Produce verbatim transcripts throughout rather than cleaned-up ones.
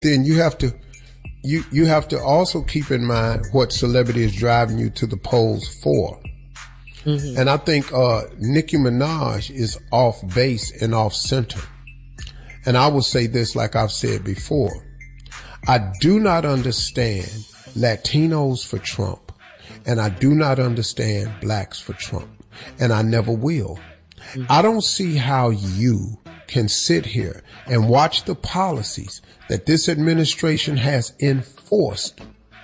then you have to you you have to also keep in mind what celebrity is driving you to the polls for. Mm-hmm. And I think uh Nicki Minaj is off base and off center. And I will say this like I've said before. I do not understand Latinos for Trump, and I do not understand blacks for Trump, and I never will. Mm-hmm. I don't see how you can sit here and watch the policies that this administration has enforced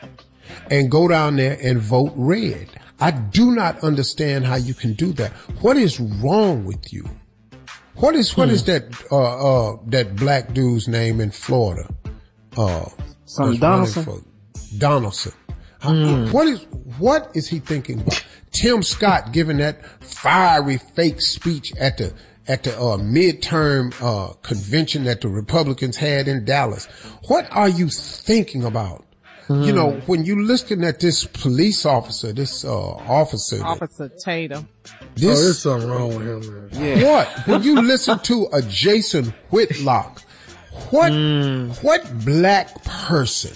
and go down there and vote red. I do not understand how you can do that. What is wrong with you? What is, what hmm. is that, uh, uh, that black dude's name in Florida? Uh, Son Donaldson. For Donaldson. Mm. What is, what is he thinking about? Tim Scott giving that fiery fake speech at the, at the, uh, midterm, uh, convention that the Republicans had in Dallas. What are you thinking about? Mm. You know, when you looking at this police officer, this, uh, officer. Officer that, Tatum. This, oh, there's something wrong with him, man. Yeah. What? When you listen to a Jason Whitlock, what, mm. what black person,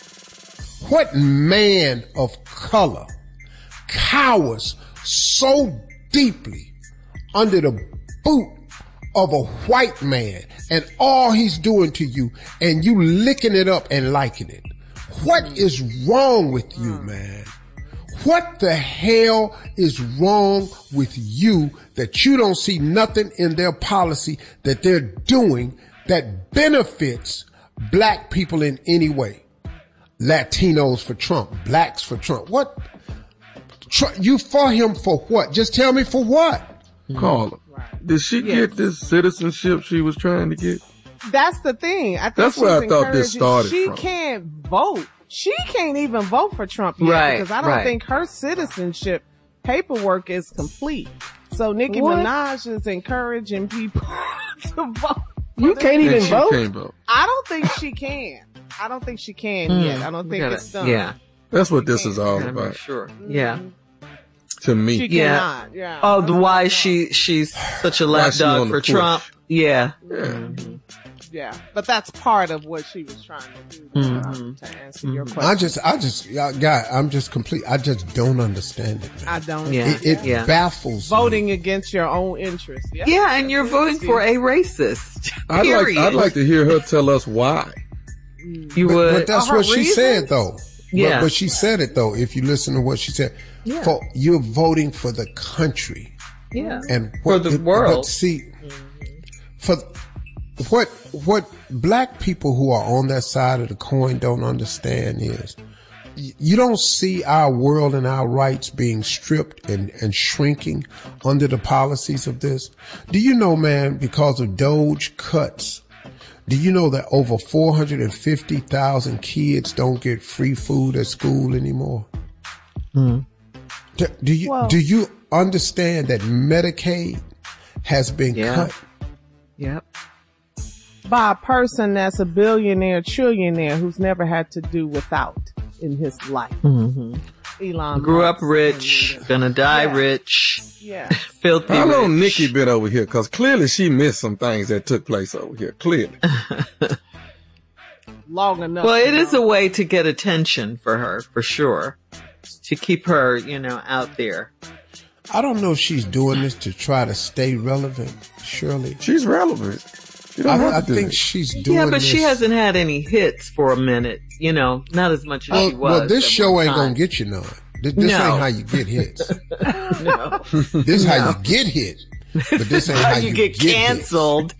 what man of color cowers so deeply under the boot of a white man and all he's doing to you and you licking it up and liking it? What is wrong with you, man? What the hell is wrong with you that you don't see nothing in their policy that they're doing that benefits black people in any way? Latinos for Trump, blacks for Trump. What? Tr- you for him for what? Just tell me for what? Carla, did she yes. get this citizenship she was trying to get? That's the thing. I think That's where I thought this started She from. can't vote. She can't even vote for Trump yet right, because I don't right. think her citizenship paperwork is complete. So Nicki what? Minaj is encouraging people to vote. You can't even vote? Can't vote? I don't think she can. I don't think she can mm. yet. I don't think gotta, it's done. Yeah. That's what this is all about. Sure. Yeah. To me. She yeah. cannot. Yeah. Oh, the why she, she's such a lapdog for Trump. Yeah. Yeah. Mm-hmm. Yeah. But that's part of what she was trying to do mm-hmm. to answer mm-hmm. your question. I just, I just, guy, I'm just complete. I just don't understand it, man. I don't. Yeah. It, it yeah. baffles Voting me. against your own interests. Yeah. Yeah. And you're voting for a racist. I'd like, I'd like to hear her tell us why. You but, would. But that's oh, what she reasons? said though. Yeah. But, but she said it though, if you listen to what she said. Yeah. For, you're voting for the country. Yeah. And what, for the it, world. But see, for what, what black people who are on that side of the coin don't understand is you don't see our world and our rights being stripped and, and shrinking under the policies of this. Do you know, man, because of Doge cuts, do you know that over four hundred fifty thousand kids don't get free food at school anymore? Mm-hmm. Do, do you, well, do you understand that Medicaid has been yeah. cut? Yep. By a person that's a billionaire, trillionaire who's never had to do without in his life. Mm-hmm. Elon grew Musk up rich, gonna die yeah. rich. Yeah. Filthy How long rich. Nicki been over here? Cause clearly she missed some things that took place over here. Clearly. Long enough. Well, it is a way to get attention for her, for sure. To keep her, you know, out there. I don't know if she's doing this to try to stay relevant, Shirley. She's relevant. I, I think she's doing Yeah, but this. she hasn't had any hits for a minute. You know, not as much as well, she was. Well, this show ain't time. gonna get you none. This, this no. ain't how you get hits. No. This is no. how you get hit. But this ain't how how you, you get, get canceled.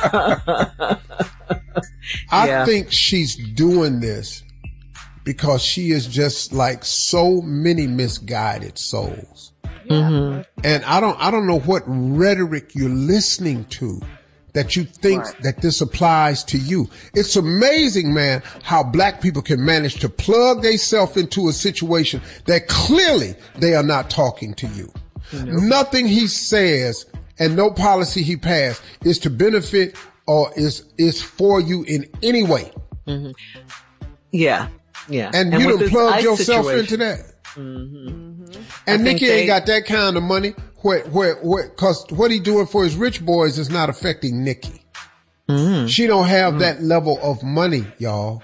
I yeah. think she's doing this because she is just like so many misguided souls. Mm-hmm. And I don't, I don't know what rhetoric you're listening to that you think right. that this applies to you. It's amazing, man, how black people can manage to plug themselves into a situation that clearly they are not talking to you. Nope. Nothing he says and no policy he passed is to benefit or is, is for you in any way. Mm-hmm. Yeah. Yeah. And, and you done plugged yourself situation. into that. Mm-hmm. Mm-hmm. And Nicki they, ain't got that kind of money where, where, where, cause what he doing for his rich boys is not affecting Nicki. Mm. She don't have mm. that level of money, y'all.